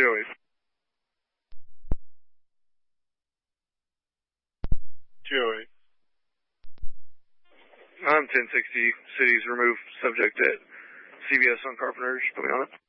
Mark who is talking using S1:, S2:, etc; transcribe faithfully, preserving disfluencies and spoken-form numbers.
S1: Joey. Joey. I'm ten sixty Cities remove subject at C B S on Carpenters. Put me on it.